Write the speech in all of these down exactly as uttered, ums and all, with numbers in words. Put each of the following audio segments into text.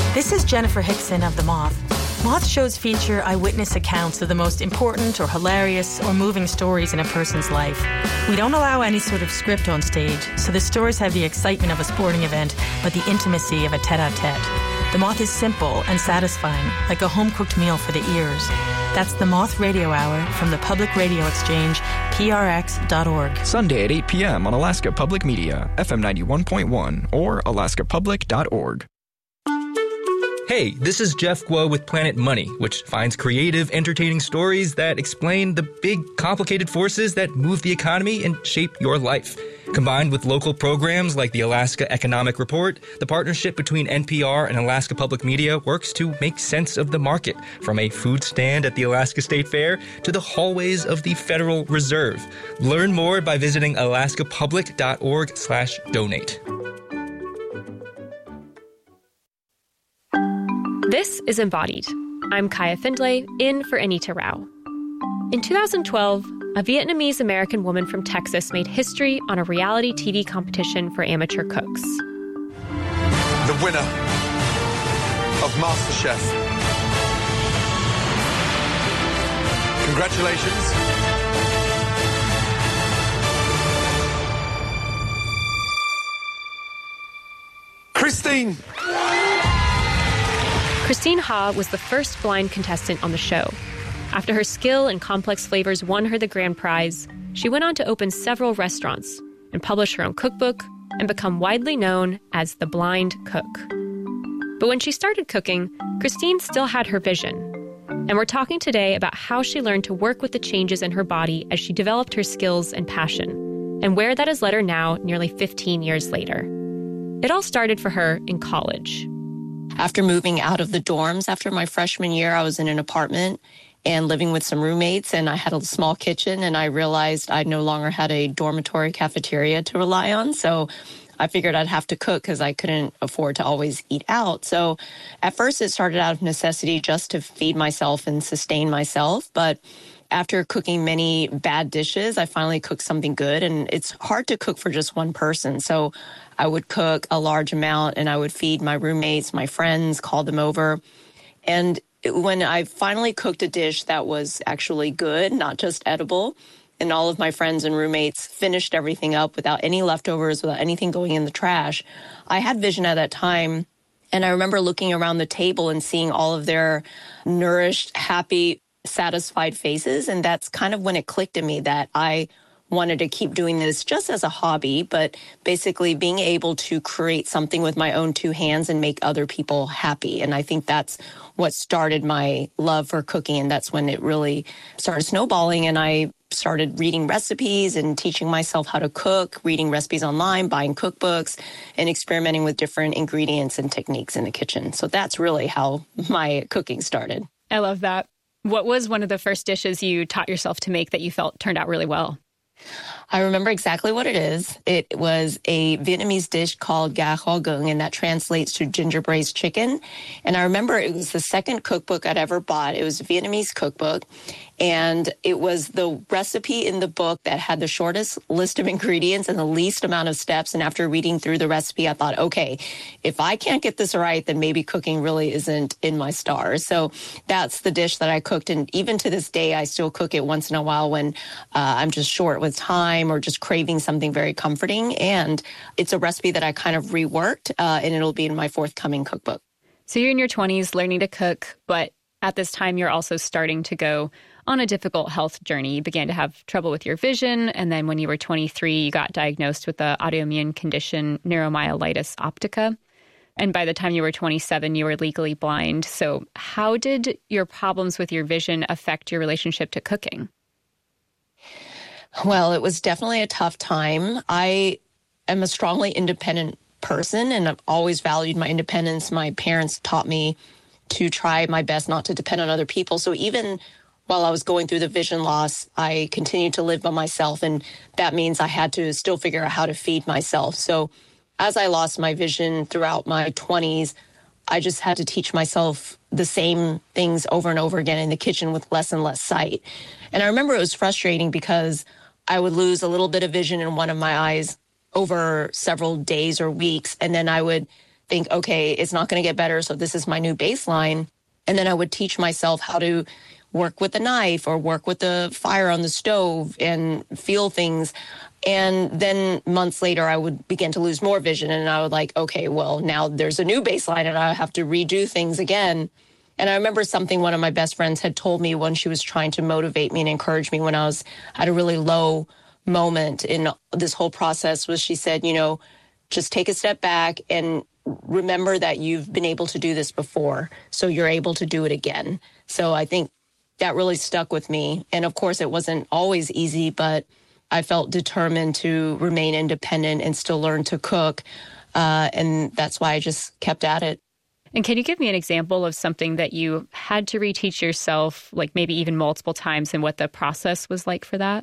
This is Jennifer Hickson of The Moth. Moth shows feature eyewitness accounts of the most important or hilarious or moving stories in a person's life. We don't allow any sort of script on stage, so the stories have the excitement of a sporting event, but the intimacy of a tete-a-tete. The Moth is simple and satisfying, like a home-cooked meal for the ears. That's The Moth Radio Hour from the Public Radio Exchange, P R X dot org. Sunday at eight p.m. on Alaska Public Media, F M ninety-one point one or alaska public dot org. Hey, this is Jeff Guo with Planet Money, which finds creative, entertaining stories that explain the big, complicated forces that move the economy and shape your life. Combined with local programs like the Alaska Economic Report, the partnership between N P R and Alaska Public Media works to make sense of the market, from a food stand at the Alaska State Fair to the hallways of the Federal Reserve. Learn more by visiting alaska public dot org slash donate. This is Embodied. I'm Kaya Findlay, in for Anita Rao. In two thousand twelve, a Vietnamese-American woman from Texas made history on a reality T V competition for amateur cooks. The winner of MasterChef. Congratulations. Christine. Christine Ha was the first blind contestant on the show. After her skill and complex flavors won her the grand prize, she went on to open several restaurants and publish her own cookbook and become widely known as the Blind Cook. But when she started cooking, Christine still had her vision. And we're talking today about how she learned to work with the changes in her body as she developed her skills and passion, and where that has led her now nearly fifteen years later. It all started for her in college. After moving out of the dorms after my freshman year, I was in an apartment and living with some roommates, and I had a small kitchen, and I realized I no longer had a dormitory cafeteria to rely on. So I figured I'd have to cook because I couldn't afford to always eat out. So at first it started out of necessity just to feed myself and sustain myself. But after cooking many bad dishes, I finally cooked something good, and it's hard to cook for just one person. So I would cook a large amount, and I would feed my roommates, my friends, call them over. And when I finally cooked a dish that was actually good, not just edible, and all of my friends and roommates finished everything up without any leftovers, without anything going in the trash, I had vision at that time. And I remember looking around the table and seeing all of their nourished, happy, satisfied faces. And that's kind of when it clicked in me that I wanted to keep doing this just as a hobby, but basically being able to create something with my own two hands and make other people happy. And I think that's what started my love for cooking. And that's when it really started snowballing. And I started reading recipes and teaching myself how to cook, reading recipes online, buying cookbooks, and experimenting with different ingredients and techniques in the kitchen. So that's really how my cooking started. I love that. What was one of the first dishes you taught yourself to make that you felt turned out really well? I remember exactly what it is. It was a Vietnamese dish called gà kho gung, and that translates to ginger braised chicken. And I remember it was the second cookbook I'd ever bought. It was a Vietnamese cookbook, and it was the recipe in the book that had the shortest list of ingredients and the least amount of steps. And after reading through the recipe, I thought, okay, if I can't get this right, then maybe cooking really isn't in my stars. So that's the dish that I cooked. And even to this day, I still cook it once in a while when uh, I'm just short with time or just craving something very comforting. And it's a recipe that I kind of reworked, uh, and it'll be in my forthcoming cookbook. So you're in your twenties learning to cook, but at this time, you're also starting to go on a difficult health journey. You began to have trouble with your vision. And then when you were twenty-three, you got diagnosed with the autoimmune condition neuromyelitis optica. And by the time you were twenty-seven, you were legally blind. So how did your problems with your vision affect your relationship to cooking? Well, it was definitely a tough time. I am a strongly independent person, and I've always valued my independence. My parents taught me to try my best not to depend on other people. So even while I was going through the vision loss, I continued to live by myself, and that means I had to still figure out how to feed myself. So as I lost my vision throughout my twenties, I just had to teach myself the same things over and over again in the kitchen with less and less sight. And I remember it was frustrating because I would lose a little bit of vision in one of my eyes over several days or weeks, and then I would think, okay, it's not going to get better, so this is my new baseline. And then I would teach myself how to work with the knife or work with the fire on the stove and feel things. And then months later, I would begin to lose more vision. And I would like, okay, well, now there's a new baseline and I have to redo things again. And I remember something one of my best friends had told me when she was trying to motivate me and encourage me when I was at a really low moment in this whole process was she said, you know, just take a step back and remember that you've been able to do this before, so you're able to do it again. So I think that really stuck with me. And of course, it wasn't always easy, but I felt determined to remain independent and still learn to cook. Uh, and that's why I just kept at it. And can you give me an example of something that you had to reteach yourself, like maybe even multiple times, and what the process was like for that?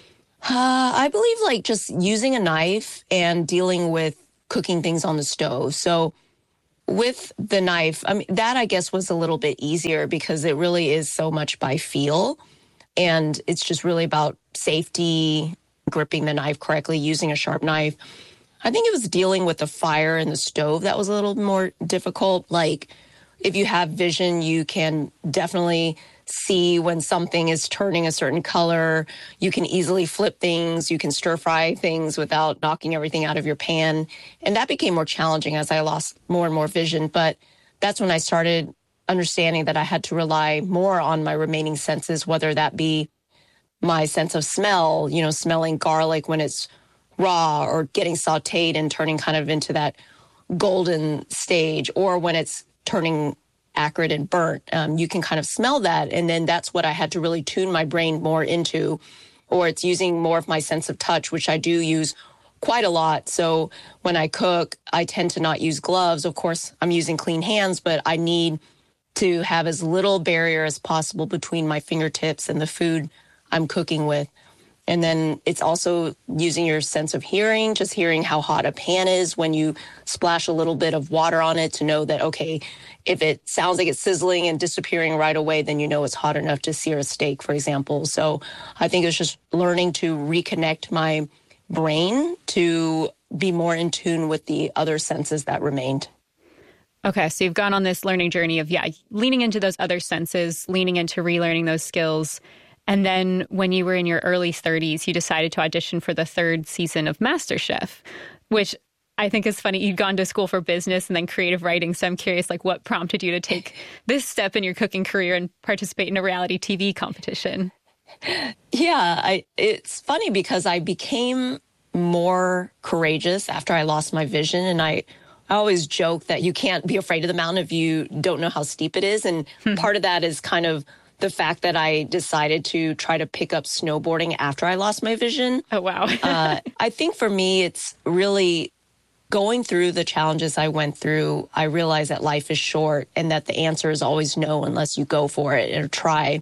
Uh, I believe like just using a knife and dealing with cooking things on the stove. So with the knife, I mean, that I guess was a little bit easier because it really is so much by feel. And it's just really about safety, gripping the knife correctly, using a sharp knife. I think it was dealing with the fire and the stove that was a little more difficult. Like if you have vision, you can definitely see when something is turning a certain color. You can easily flip things. You can stir fry things without knocking everything out of your pan. And that became more challenging as I lost more and more vision. But that's when I started understanding that I had to rely more on my remaining senses, whether that be my sense of smell, you know, smelling garlic when it's raw or getting sauteed and turning kind of into that golden stage, or when it's turning acrid and burnt. Um, you can kind of smell that. And then that's what I had to really tune my brain more into, or it's using more of my sense of touch, which I do use quite a lot. So when I cook, I tend to not use gloves. Of course, I'm using clean hands, but I need to have as little barrier as possible between my fingertips and the food I'm cooking with. And then it's also using your sense of hearing, just hearing how hot a pan is when you splash a little bit of water on it to know that, okay, if it sounds like it's sizzling and disappearing right away, then you know it's hot enough to sear a steak, for example. So I think it's just learning to reconnect my brain to be more in tune with the other senses that remained. Okay, so you've gone on this learning journey of, yeah, leaning into those other senses, leaning into relearning those skills. And then when you were in your early thirties, you decided to audition for the third season of MasterChef, which I think is funny. You'd gone to school for business and then creative writing. So I'm curious, like, what prompted you to take this step in your cooking career and participate in a reality T V competition? Yeah, I, it's funny because I became more courageous after I lost my vision. And I, I always joke that you can't be afraid of the mountain if you don't know how steep it is. And part of that is kind of the fact that I decided to try to pick up snowboarding after I lost my vision. Oh, wow. uh, I think for me, it's really going through the challenges I went through. I realized that life is short and that the answer is always no unless you go for it or try.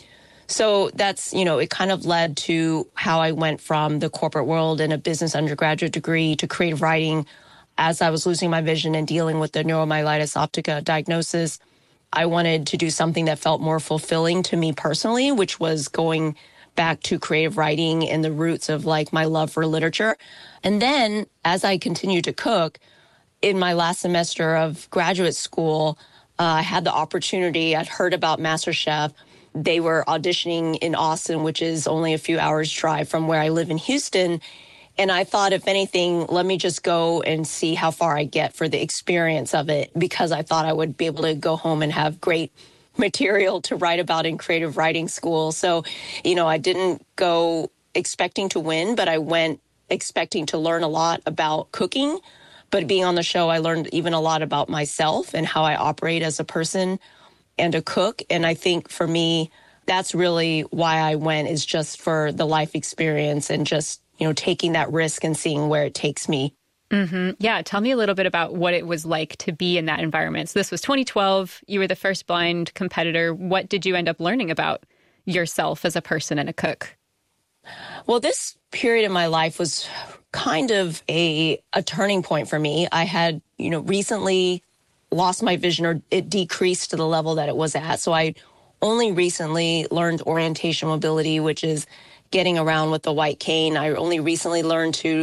So that's, you know, it kind of led to how I went from the corporate world and a business undergraduate degree to creative writing. As I was losing my vision and dealing with the neuromyelitis optica diagnosis, I wanted to do something that felt more fulfilling to me personally, which was going back to creative writing and the roots of like my love for literature. And then as I continued to cook, in my last semester of graduate school, uh, I had the opportunity, I'd heard about MasterChef. They were auditioning in Austin, which is only a few hours drive from where I live in Houston. And I thought, if anything, let me just go and see how far I get for the experience of it, because I thought I would be able to go home and have great material to write about in creative writing school. So, you know, I didn't go expecting to win, but I went expecting to learn a lot about cooking. But being on the show, I learned even a lot about myself and how I operate as a person and a cook. And I think for me, that's really why I went, is just for the life experience and just, you know, taking that risk and seeing where it takes me. Mm-hmm. Yeah. Tell me a little bit about what it was like to be in that environment. So this was twenty twelve. You were the first blind competitor. What did you end up learning about yourself as a person and a cook? Well, this period in my life was kind of a, a turning point for me. I had, you know, recently lost my vision, or it decreased to the level that it was at. So I only recently learned orientation mobility, which is getting around with the white cane. I only recently learned to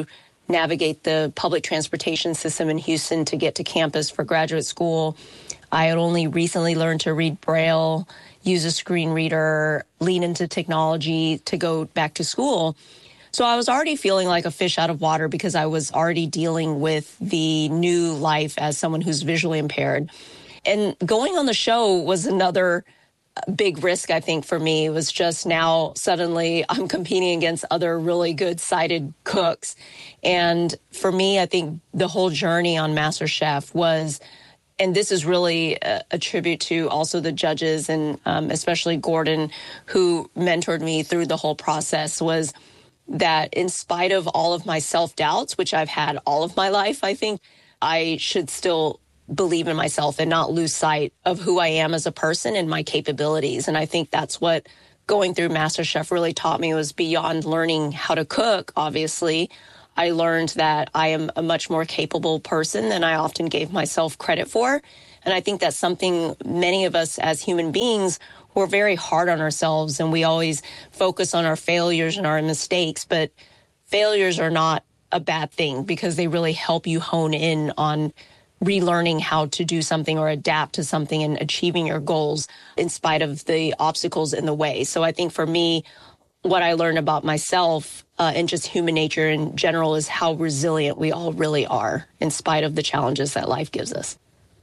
navigate the public transportation system in Houston to get to campus for graduate school. I had only recently learned to read Braille, use a screen reader, lean into technology to go back to school. So I was already feeling like a fish out of water because I was already dealing with the new life as someone who's visually impaired. And going on the show was another big risk, I think, for me. It was just now suddenly I'm competing against other really good sighted cooks. And for me, I think the whole journey on MasterChef was, and this is really a, a tribute to also the judges and um, especially Gordon, who mentored me through the whole process, was that in spite of all of my self-doubts, which I've had all of my life, I think I should still believe in myself and not lose sight of who I am as a person and my capabilities. And I think that's what going through MasterChef really taught me, was beyond learning how to cook, obviously. I learned that I am a much more capable person than I often gave myself credit for. And I think that's something many of us as human beings, we're very hard on ourselves and we always focus on our failures and our mistakes. But failures are not a bad thing because they really help you hone in on relearning how to do something or adapt to something and achieving your goals in spite of the obstacles in the way. So I think for me, what I learned about myself uh, and just human nature in general is how resilient we all really are in spite of the challenges that life gives us.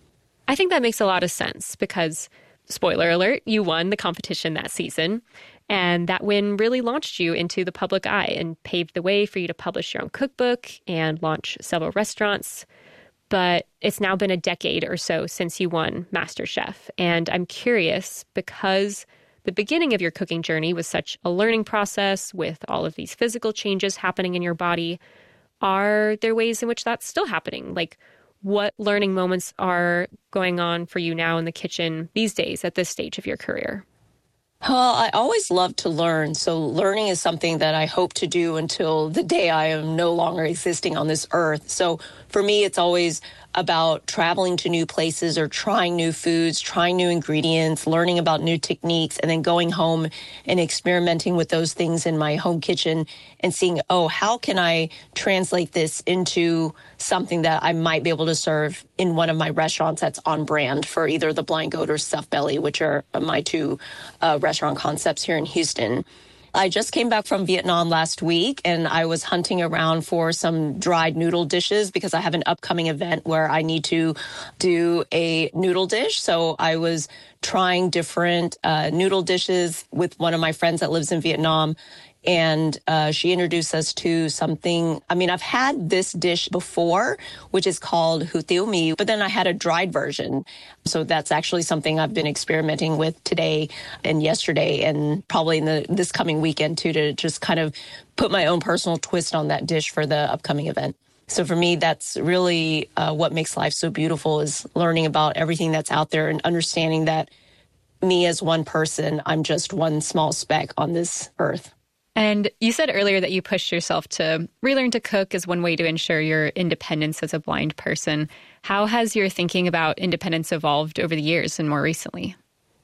I think that makes a lot of sense because, spoiler alert, you won the competition that season. And that win really launched you into the public eye and paved the way for you to publish your own cookbook and launch several restaurants. But it's now been a decade or so since you won MasterChef. And I'm curious, because the beginning of your cooking journey was such a learning process with all of these physical changes happening in your body, are there ways in which that's still happening? Like, what learning moments are going on for you now in the kitchen these days at this stage of your career? Well, I always love to learn. So learning is something that I hope to do until the day I am no longer existing on this earth. So for me, it's always about traveling to new places or trying new foods, trying new ingredients, learning about new techniques, and then going home and experimenting with those things in my home kitchen and seeing, oh, how can I translate this into something that I might be able to serve in one of my restaurants that's on brand for either the Blind Goat or Stuffed Belly, which are my two uh, restaurant concepts here in Houston. I just came back from Vietnam last week, and I was hunting around for some dried noodle dishes because I have an upcoming event where I need to do a noodle dish. So I was trying different uh, noodle dishes with one of my friends that lives in Vietnam. And uh, she introduced us to something. I mean, I've had this dish before, which is called hủ tiếu mì, but then I had a dried version. So that's actually something I've been experimenting with today and yesterday and probably in the this coming weekend, too, to just kind of put my own personal twist on that dish for the upcoming event. So for me, that's really uh, what makes life so beautiful, is learning about everything that's out there and understanding that me as one person, I'm just one small speck on this earth. And you said earlier that you pushed yourself to relearn to cook as one way to ensure your independence as a blind person. How has your thinking about independence evolved over the years and more recently?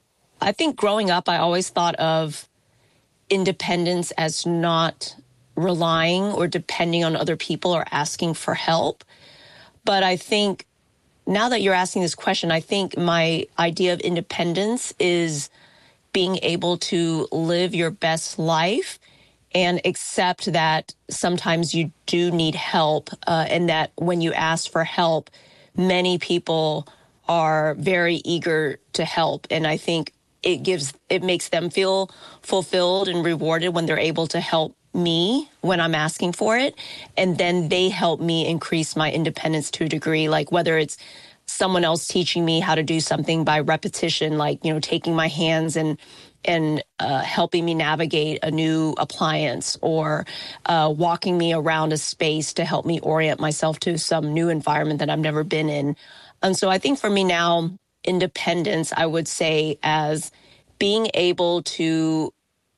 I think growing up, I always thought of independence as not relying or depending on other people or asking for help. But I think now that you're asking this question, I think my idea of independence is being able to live your best life and accept that sometimes you do need help, uh, and that when you ask for help, many people are very eager to help. And I think it gives, it makes them feel fulfilled and rewarded when they're able to help me when I'm asking for it. And then they help me increase my independence to a degree, like whether it's someone else teaching me how to do something by repetition, like, you know, taking my hands and and uh, helping me navigate a new appliance, or uh, walking me around a space to help me orient myself to some new environment that I've never been in. And so I think for me now, independence, I would say, as being able to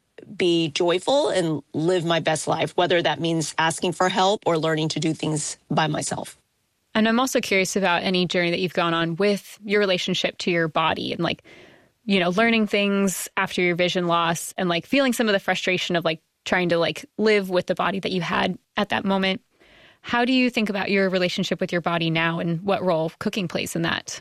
be joyful and live my best life, whether that means asking for help or learning to do things by myself. And I'm also curious about any journey that you've gone on with your relationship to your body and, like, you know, learning things after your vision loss and, like, feeling some of the frustration of, like, trying to, like, live with the body that you had at that moment. How do you think about your relationship with your body now and what role cooking plays in that?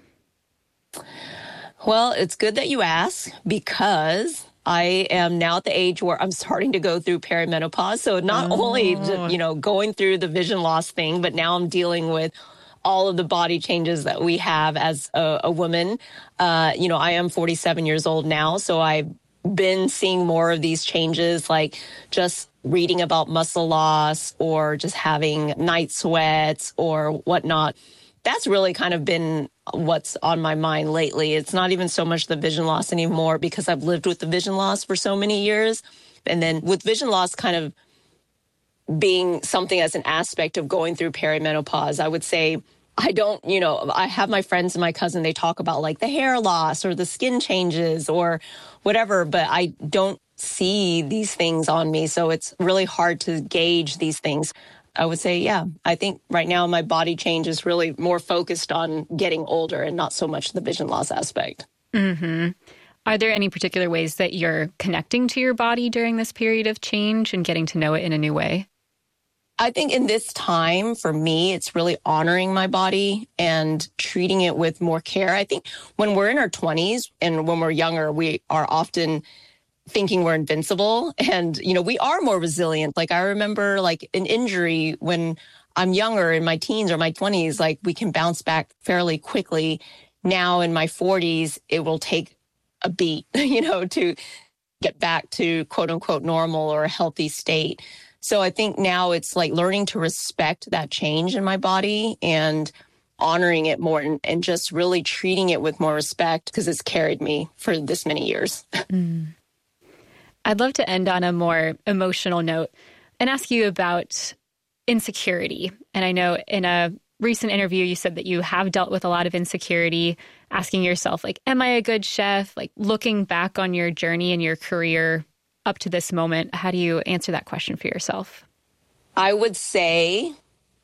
Well, it's good that you ask because I am now at the age where I'm starting to go through perimenopause. So not oh. only, you know, going through the vision loss thing, but now I'm dealing with all of the body changes that we have as a, a woman. Uh, you know, I am forty-seven years old now, so I've been seeing more of these changes, like just reading about muscle loss or just having night sweats or whatnot. That's really kind of been what's on my mind lately. It's not even so much the vision loss anymore because I've lived with the vision loss for so many years. And then with vision loss kind of being something as an aspect of going through perimenopause, I would say I don't, you know, I have my friends and my cousin, they talk about like the hair loss or the skin changes or whatever, but I don't see these things on me. So it's really hard to gauge these things. I would say, yeah, I think right now my body change is really more focused on getting older and not so much the vision loss aspect. Mm-hmm. Are there any particular ways that you're connecting to your body during this period of change and getting to know it in a new way? I think in this time, for me, it's really honoring my body and treating it with more care. I think when we're in our twenties and when we're younger, we are often thinking we're invincible. And, you know, we are more resilient. Like I remember like an injury when I'm younger in my teens or my twenties, like we can bounce back fairly quickly. Now in my forties, it will take a beat, you know, to get back to quote unquote normal or a healthy state. So I think now it's like learning to respect that change in my body and honoring it more and, and just really treating it with more respect because it's carried me for this many years. Mm. I'd love to end on a more emotional note and ask you about insecurity. And I know in a recent interview, you said that you have dealt with a lot of insecurity, asking yourself, like, am I a good chef? Like looking back on your journey and your career up to this moment, how do you answer that question for yourself? I would say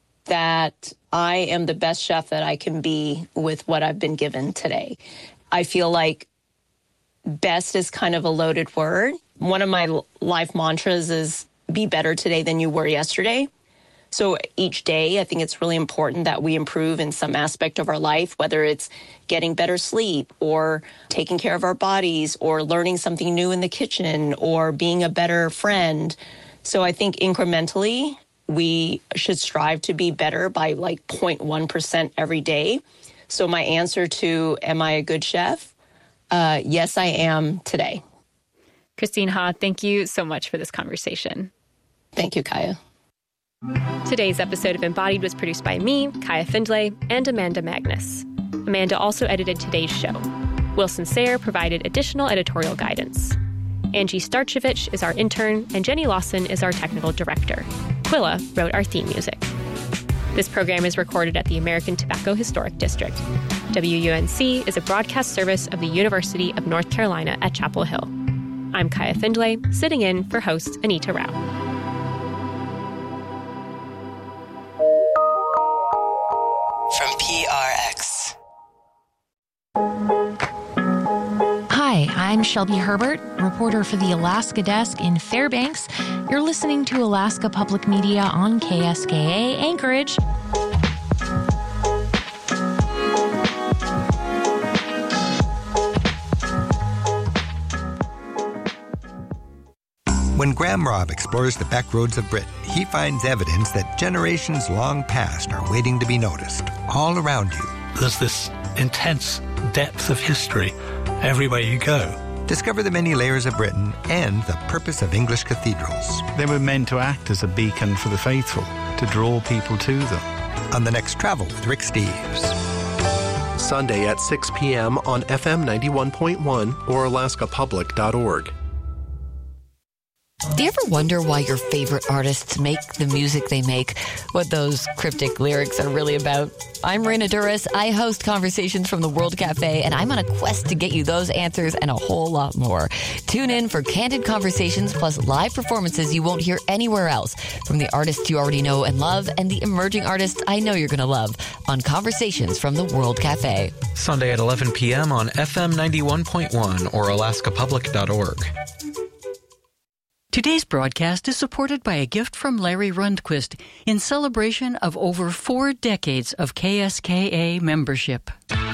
that I am the best chef that I can be with what I've been given today. I feel like best is kind of a loaded word. One of my life mantras is be better today than you were yesterday. So each day, I think it's really important that we improve in some aspect of our life, whether it's getting better sleep or taking care of our bodies or learning something new in the kitchen or being a better friend. So I think incrementally, we should strive to be better by like zero point one percent every day. So my answer to, am I a good chef? Uh, yes, I am today. Christine Ha, thank you so much for this conversation. Thank you, Kaya. Today's episode of Embodied was produced by me, Kaya Findlay, and Amanda Magnus. Amanda also edited today's show. Wilson Sayre provided additional editorial guidance. Angie Starchevich is our intern, and Jenny Lawson is our technical director. Quilla wrote our theme music. This program is recorded at the American Tobacco Historic District. W U N C is a broadcast service of the University of North Carolina at Chapel Hill. I'm Kaya Findlay, sitting in for host Anita Rao. From P R X. Hi, I'm Shelby Herbert, reporter for the Alaska Desk in Fairbanks. You're listening to Alaska Public Media on K S K A Anchorage. When Graham Robb explores the back roads of Britain, he finds evidence that generations long past are waiting to be noticed, all around you. There's this intense depth of history everywhere you go. Discover the many layers of Britain and the purpose of English cathedrals. They were meant to act as a beacon for the faithful, to draw people to them. On the next Travel with Rick Steves. Sunday at six p.m. on F M ninety-one point one or alaska public dot org. Do you ever wonder why your favorite artists make the music they make? What those cryptic lyrics are really about? I'm Raina Duras. I host Conversations from the World Cafe, and I'm on a quest to get you those answers and a whole lot more. Tune in for candid conversations plus live performances you won't hear anywhere else from the artists you already know and love and the emerging artists I know you're going to love on Conversations from the World Cafe. Sunday at eleven p.m. on F M ninety-one point one or alaska public dot org. To Today's broadcast is supported by a gift from Larry Rundquist in celebration of over four decades of K S K A membership.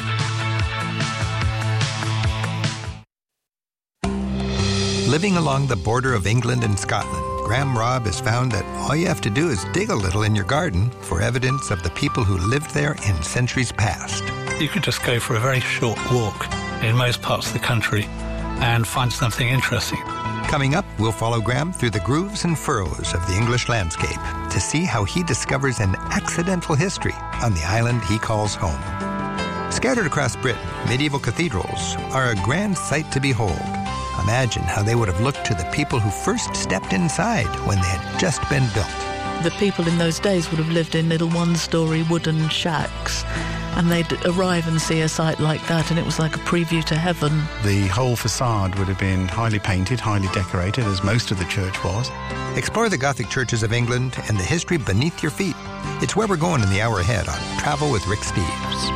Living along the border of England and Scotland, Graham Robb has found that all you have to do is dig a little in your garden for evidence of the people who lived there in centuries past. You could just go for a very short walk in most parts of the country and find something interesting. Coming up, we'll follow Graham through the grooves and furrows of the English landscape to see how he discovers an accidental history on the island he calls home. Scattered across Britain, medieval cathedrals are a grand sight to behold. Imagine how they would have looked to the people who first stepped inside when they had just been built. The people in those days would have lived in little one-storey wooden shacks, and they'd arrive and see a site like that, and it was like a preview to heaven. The whole facade would have been highly painted, highly decorated, as most of the church was. Explore the Gothic churches of England and the history beneath your feet. It's where we're going in the hour ahead on Travel with Rick Steves.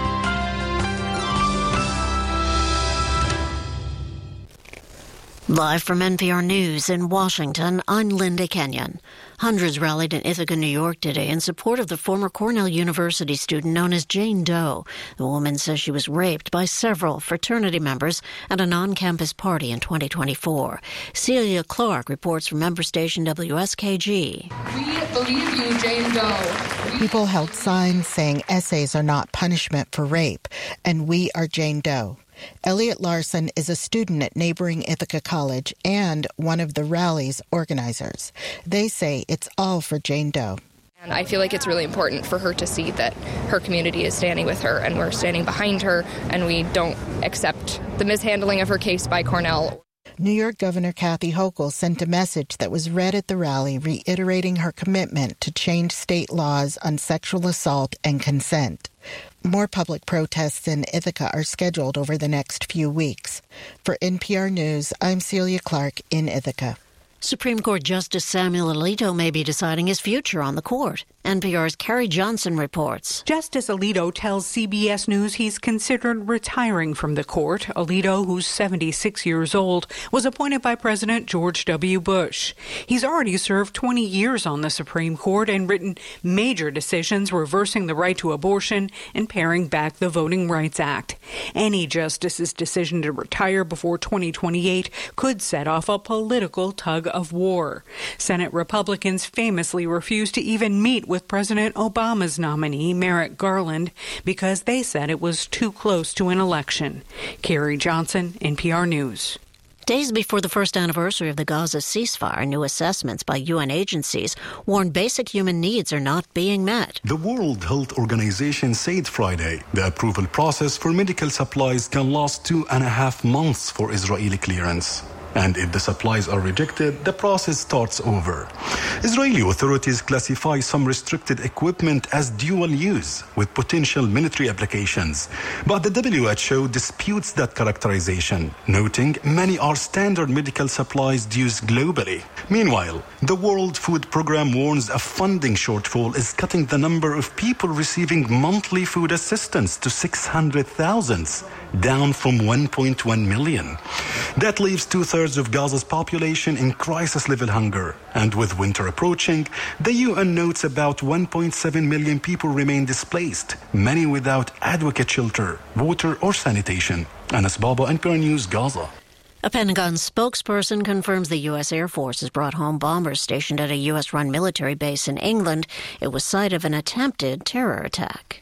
Live from N P R News in Washington, I'm Linda Kenyon. Hundreds rallied in Ithaca, New York today in support of the former Cornell University student known as Jane Doe. The woman says she was raped by several fraternity members at an on-campus party in twenty twenty-four. Celia Clark reports from member station W S K G. We believe you, Jane Doe. We People held signs saying essays are not punishment for rape, and we are Jane Doe. Elliot Larson is a student at neighboring Ithaca College and one of the rally's organizers. They say it's all for Jane Doe. And I feel like it's really important for her to see that her community is standing with her and we're standing behind her and we don't accept the mishandling of her case by Cornell. New York Governor Kathy Hochul sent a message that was read at the rally reiterating her commitment to change state laws on sexual assault and consent. More public protests in Ithaca are scheduled over the next few weeks. For N P R News, I'm Celia Clark in Ithaca. Supreme Court Justice Samuel Alito may be deciding his future on the court. N P R's Carrie Johnson reports. Justice Alito tells C B S News he's considered retiring from the court. Alito, who's seventy-six years old, was appointed by President George W. Bush. He's already served twenty years on the Supreme Court and written major decisions reversing the right to abortion and paring back the Voting Rights Act. Any justice's decision to retire before twenty twenty-eight could set off a political tug of war. Senate Republicans famously refused to even meet with President Obama's nominee, Merrick Garland, because they said it was too close to an election. Carrie Johnson, N P R News. Days before the first anniversary of the Gaza ceasefire, new assessments by U N agencies warn basic human needs are not being met. The World Health Organization said Friday the approval process for medical supplies can last two and a half months for Israeli clearance. And if the supplies are rejected, the process starts over. Israeli authorities classify some restricted equipment as dual use with potential military applications. But the W H O disputes that characterization, noting many are standard medical supplies used globally. Meanwhile, the World Food Programme warns a funding shortfall is cutting the number of people receiving monthly food assistance to six hundred thousand, down from one point one million. That leaves two-thirds of Gaza's population in crisis-level hunger. And with winter approaching, the U N notes about one point seven million people remain displaced, many without adequate shelter, water, or sanitation. Anas Baba, N P R News, Gaza. A Pentagon spokesperson confirms the U S Air Force has brought home bombers stationed at a U S-run military base in England. It was site of an attempted terror attack.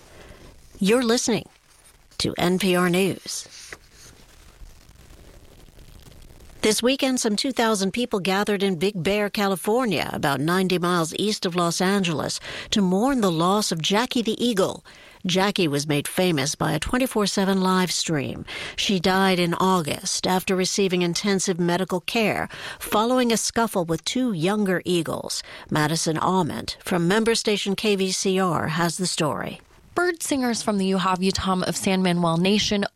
You're listening to N P R News. This weekend, some two thousand people gathered in Big Bear, California, about ninety miles east of Los Angeles, to mourn the loss of Jackie the Eagle. Jackie was made famous by a twenty-four seven live stream. She died in August after receiving intensive medical care following a scuffle with two younger eagles. Madison Almond from member station K V C R has the story. Bird singers from the Yuhav Yutam of San Manuel Nation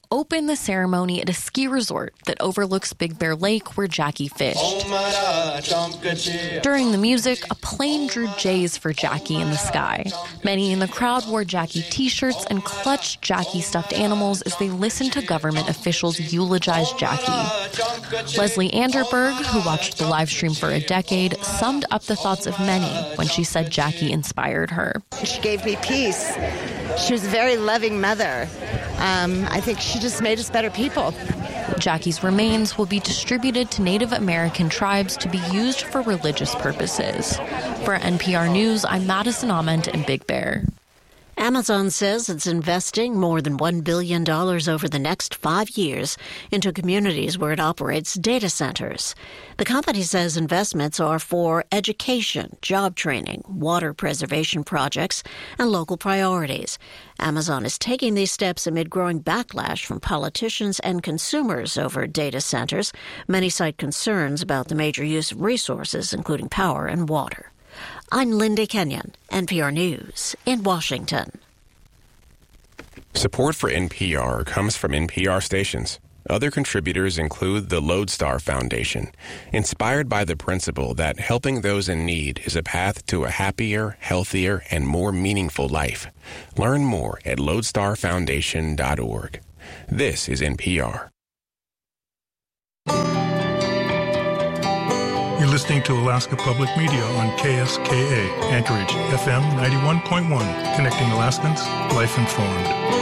opened the ceremony at a ski resort that overlooks Big Bear Lake where Jackie fished. During the music, a plane drew J's for Jackie in the sky. Many in the crowd wore Jackie t-shirts and clutched Jackie stuffed animals as they listened to government officials eulogize Jackie. Leslie Anderberg, who watched the live stream for a decade, summed up the thoughts of many when she said Jackie inspired her. She gave me peace. She was a very loving mother. Um, I think she just made us better people. Jackie's remains will be distributed to Native American tribes to be used for religious purposes. For N P R News, I'm Madison Ament in Big Bear. Amazon says it's investing more than one billion dollars over the next five years into communities where it operates data centers. The company says investments are for education, job training, water preservation projects, and local priorities. Amazon is taking these steps amid growing backlash from politicians and consumers over data centers. Many cite concerns about the major use of resources, including power and water. I'm Linda Kenyon, N P R News in Washington. Support for N P R comes from N P R stations. Other contributors include the Lodestar Foundation, inspired by the principle that helping those in need is a path to a happier, healthier, and more meaningful life. Learn more at lodestar foundation dot org. This is N P R. You're listening to Alaska Public Media on K S K A, Anchorage, F M ninety-one point one, connecting Alaskans, life informed.